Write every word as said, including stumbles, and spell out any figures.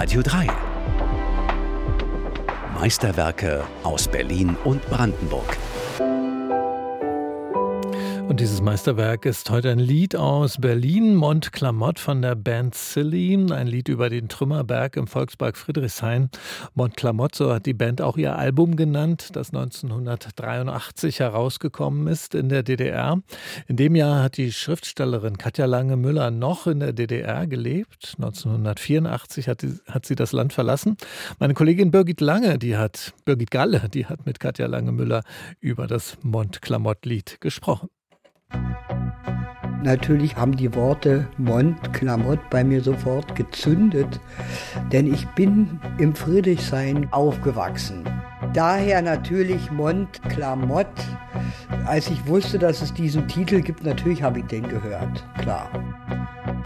Radio drei. Meisterwerke aus Berlin und Brandenburg. Und dieses Meisterwerk ist heute ein Lied aus Berlin, Mont Clamotte von der Band Silly, ein Lied über den Trümmerberg im Volkspark Friedrichshain. Mont Clamotte, so hat die Band auch ihr Album genannt, das neunzehnhundertdreiundachtzig herausgekommen ist in der D D R. In dem Jahr hat die Schriftstellerin Katja Lange-Müller noch in der D D R gelebt. neunzehnhundertvierundachtzig hat, die, hat sie das Land verlassen. Meine Kollegin Birgit Lange, die hat, Birgit Galle, die hat mit Katja Lange-Müller über das Mont Clamotte-Lied gesprochen. Natürlich haben die Worte Mont Clamotte bei mir sofort gezündet, denn ich bin im Friedrichshain aufgewachsen. Daher natürlich Mont Clamotte. Als ich wusste, dass es diesen Titel gibt, natürlich habe ich den gehört, klar.